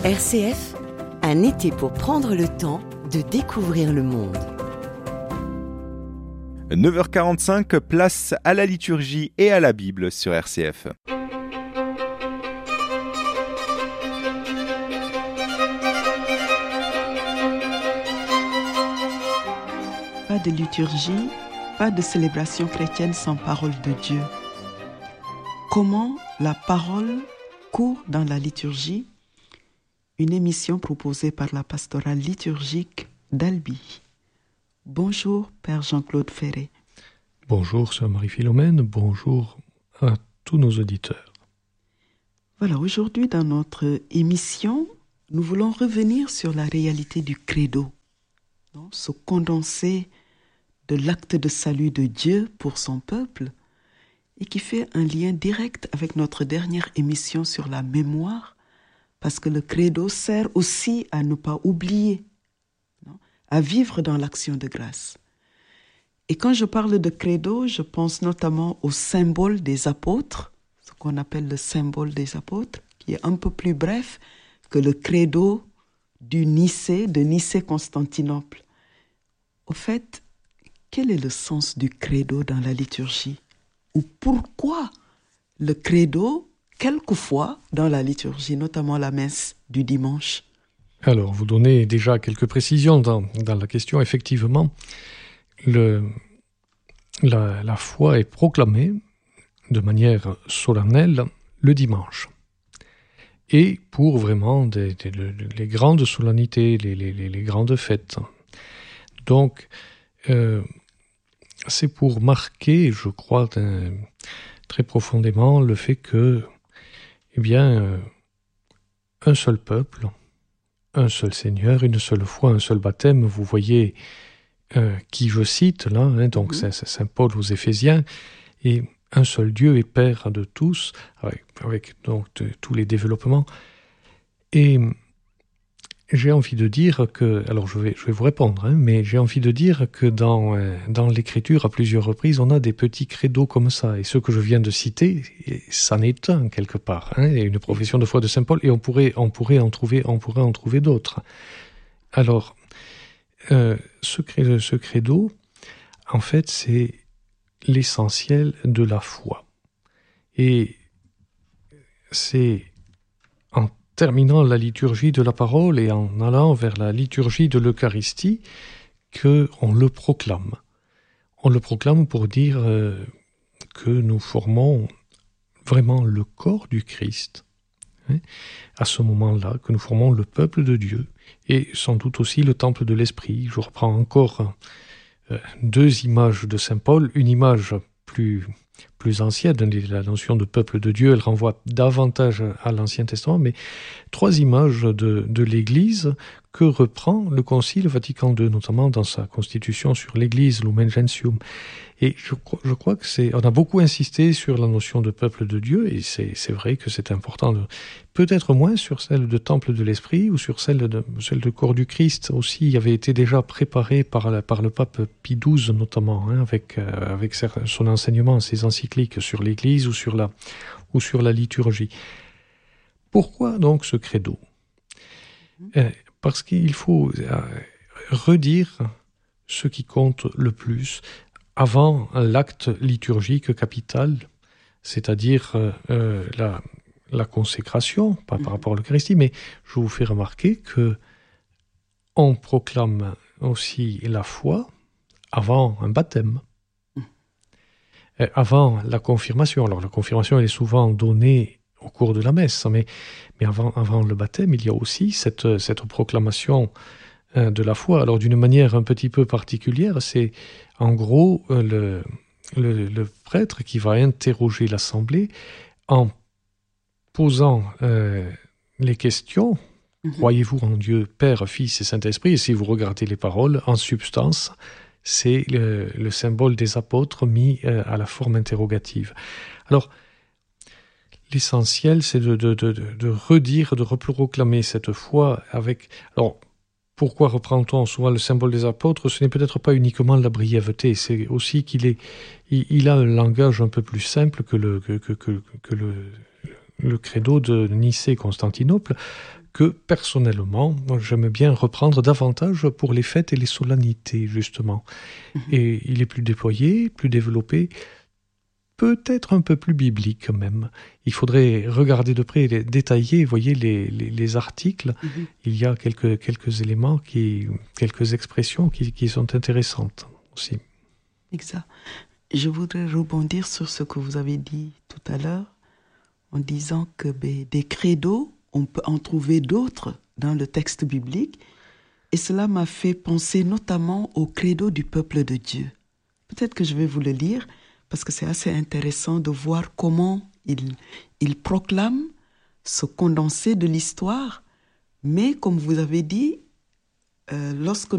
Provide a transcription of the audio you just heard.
RCF, un été pour prendre le temps de découvrir le monde. 9h45, place à la liturgie et à la Bible sur RCF. Pas de liturgie, pas de célébration chrétienne sans parole de Dieu. Comment la parole court dans la liturgie? Une émission proposée par la pastorale liturgique d'Albi. Bonjour, Père Jean-Claude Ferré. Bonjour, Sœur Marie-Philomène. Bonjour à tous nos auditeurs. Voilà, aujourd'hui dans notre émission, nous voulons revenir sur la réalité du credo, ce condensé de l'acte de salut de Dieu pour son peuple et qui fait un lien direct avec notre dernière émission sur la mémoire, parce que le credo sert aussi à ne pas oublier, à vivre dans l'action de grâce. Et quand je parle de credo, je pense notamment au symbole des apôtres, ce qu'on appelle le symbole des apôtres, qui est un peu plus bref que le credo de Nicée-Constantinople. Au fait, quel est le sens du credo dans la liturgie? Ou pourquoi le credo, quelquefois, dans la liturgie, notamment la messe du dimanche? Alors, vous donnez déjà quelques précisions dans la question. Effectivement, la foi est proclamée de manière solennelle le dimanche. Et pour vraiment les grandes solennités, les grandes fêtes. Donc, c'est pour marquer, je crois, très profondément le fait que, un seul peuple, un seul Seigneur, une seule foi, un seul baptême. Vous voyez qui je cite là, donc c'est Saint Paul aux Éphésiens, et un seul Dieu et Père de tous, avec donc tous les développements. Et j'ai envie de dire que, alors je vais vous répondre, mais j'ai envie de dire que dans l'Écriture, à plusieurs reprises, on a des petits credos comme ça, et ce que je viens de citer, c'en est un quelque part, et une profession de foi de Saint Paul, et on pourrait en trouver d'autres. Alors, ce credo, en fait, c'est l'essentiel de la foi, et c'est en terminant la liturgie de la parole et en allant vers la liturgie de l'Eucharistie, qu'on le proclame. On le proclame pour dire que nous formons vraiment le corps du Christ, à ce moment-là, que nous formons le peuple de Dieu, et sans doute aussi le temple de l'Esprit. Je reprends encore deux images de Saint Paul, une image plus ancienne, la notion de peuple de Dieu, elle renvoie davantage à l'Ancien Testament, mais trois images de l'Église que reprend le Concile Vatican II, notamment dans sa constitution sur l'Église, Lumen Gentium. Et je crois que on a beaucoup insisté sur la notion de peuple de Dieu, et c'est vrai que c'est important, peut-être moins sur celle de temple de l'Esprit, ou sur celle de corps du Christ aussi, avait été déjà préparée par le pape Pie XII notamment, avec son enseignement, ses encycliques sur l'Église ou sur la liturgie. Pourquoi donc ce credo? Parce qu'il faut redire ce qui compte le plus avant l'acte liturgique capital, c'est-à-dire la consécration, pas par rapport à l'Eucharistie, mais je vous fais remarquer que on proclame aussi la foi avant un baptême, avant la confirmation. Alors la confirmation, elle est souvent donnée au cours de la messe, mais avant le baptême, il y a aussi cette proclamation de la foi. Alors d'une manière un petit peu particulière, c'est en gros le prêtre qui va interroger l'assemblée en posant les questions. Croyez-vous en Dieu, Père, Fils et Saint-Esprit? Et si vous regardez les paroles, en substance, c'est le symbole des apôtres mis à la forme interrogative. Alors, l'essentiel, c'est de redire, de reproclamer cette foi avec... Alors, pourquoi reprend-on souvent le symbole des apôtres? Ce n'est peut-être pas uniquement la brièveté, c'est aussi qu'il a un langage un peu plus simple que le credo de Nicée-Constantinople, que personnellement, moi, j'aime bien reprendre davantage pour les fêtes et les solennités, justement. Et il est plus déployé, plus développé, peut-être un peu plus biblique même. Il faudrait regarder de près, détailler, voyez les articles. Il y a quelques éléments, quelques expressions qui sont intéressantes aussi. Exact. Je voudrais rebondir sur ce que vous avez dit tout à l'heure, en disant que des credos, on peut en trouver d'autres dans le texte biblique, et cela m'a fait penser notamment au credo du peuple de Dieu. Peut-être que je vais vous le lire, parce que c'est assez intéressant de voir comment il proclame ce condensé de l'histoire, mais comme vous avez dit, lorsque